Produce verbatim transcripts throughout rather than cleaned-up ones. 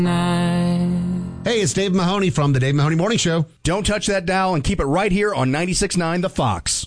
Hey, it's Dave Mahoney from the Dave Mahoney Morning Show. Don't touch that dial and keep it right here on ninety-six point nine The Fox.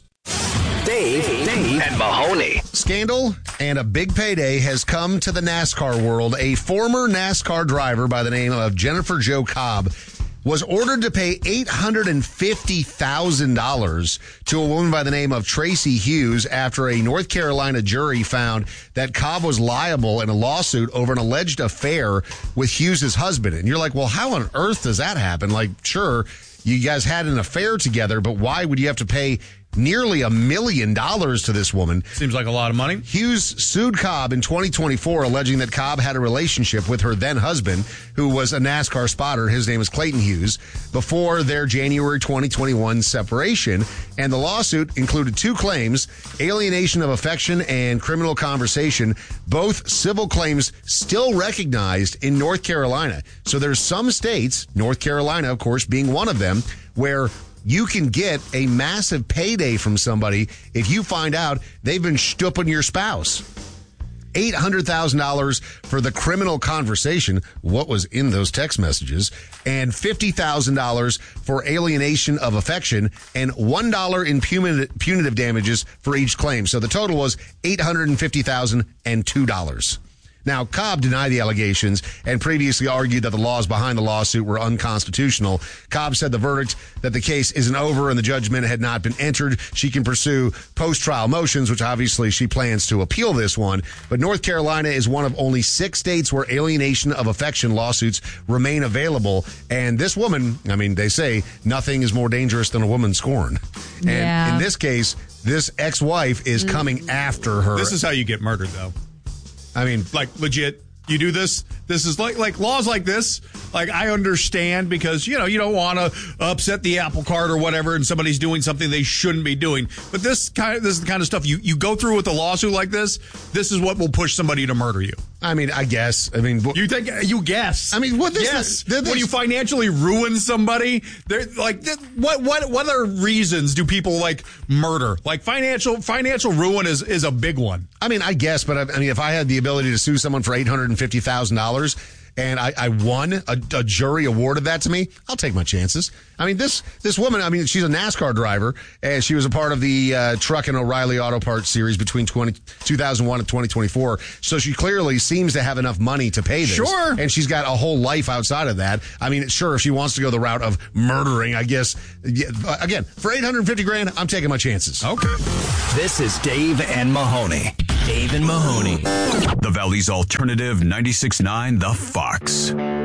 Dave, Dave, and Mahoney. Scandal and a big payday has come to the NASCAR world. A former NASCAR driver by the name of Jennifer Jo Cobb was ordered to pay eight hundred fifty thousand dollars to a woman by the name of Tracy Hughes after a North Carolina jury found that Cobb was liable in a lawsuit over an alleged affair with Hughes' husband. And you're like, well, how on earth does that happen? Like, sure, you guys had an affair together, but why would you have to pay nearly a million dollars to this woman? Seems like a lot of money. Hughes sued Cobb in twenty twenty-four, alleging that Cobb had a relationship with her then husband, who was a NASCAR spotter. His name is Clayton Hughes, before their January twenty twenty-one separation. And the lawsuit included two claims: alienation of affection and criminal conversation, both civil claims still recognized in North Carolina. So there's some states, North Carolina, of course, being one of them, where you can get a massive payday from somebody if you find out they've been stooping your spouse. eight hundred thousand dollars for the criminal conversation, what was in those text messages, and fifty thousand dollars for alienation of affection, and one dollar in punitive damages for each claim. So the total was eight hundred fifty thousand dollars and two dollars. Now, Cobb denied the allegations and previously argued that the laws behind the lawsuit were unconstitutional. Cobb said the verdict that the case isn't over and the judgment had not been entered. She can pursue post-trial motions, which obviously she plans to appeal this one. But North Carolina is one of only six states where alienation of affection lawsuits remain available. And this woman, I mean, they say nothing is more dangerous than a woman scorned. And Yeah. in this case, this ex-wife is coming after her. This is how you get murdered, though. I mean, like, legit, you do this. This is like like laws like this. Like, I understand because, you know, you don't want to upset the apple cart or whatever, and somebody's doing something they shouldn't be doing. But this kind of this is the kind of stuff you, you go through with a lawsuit like this. This is what will push somebody to murder you. I mean, I guess. I mean, you think you guess? I mean, what? This yes. Is, this, when you financially ruin somebody, they're like, th- what? What? What other reasons do people like murder? Like financial financial ruin is is a big one. I mean, I guess, but I, I mean, if I had the ability to sue someone for eight hundred and fifty thousand dollars. And I, I won, a, a jury awarded that to me, I'll take my chances. I mean, this this woman, I mean, she's a NASCAR driver, and she was a part of the uh, Truck and O'Reilly Auto Parts series between twenty, two thousand one and twenty twenty-four. So she clearly seems to have enough money to pay this. Sure. And she's got a whole life outside of that. I mean, sure, if she wants to go the route of murdering, I guess, yeah, again, for eight hundred fifty grand, I'm taking my chances. Okay. This is Dave and Mahoney. Dave and Mahoney. The Valley's Alternative ninety-six point nine The Fox.